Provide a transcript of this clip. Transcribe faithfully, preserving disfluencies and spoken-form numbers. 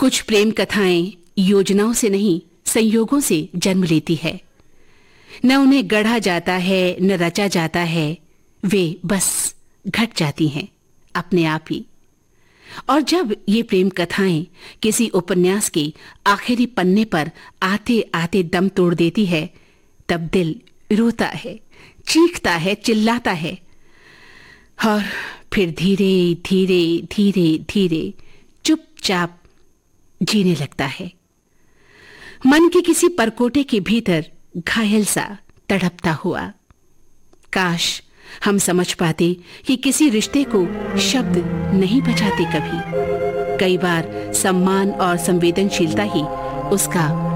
कुछ प्रेम कथाएं योजनाओं से नहीं, संयोगों से जन्म लेती है। न उन्हें गढ़ा जाता है, न रचा जाता है, वे बस घट जाती हैं अपने आप ही। और जब ये प्रेम कथाएं किसी उपन्यास के आखिरी पन्ने पर आते आते दम तोड़ देती है, तब दिल रोता है, चीखता है, चिल्लाता है और फिर धीरे धीरे धीरे धीरे चुपचाप जीने लगता है, मन के किसी परकोटे के भीतर घायल सा तड़पता हुआ। काश हम समझ पाते कि किसी रिश्ते को शब्द नहीं बचाते कभी। कई बार सम्मान और संवेदनशीलता ही उसका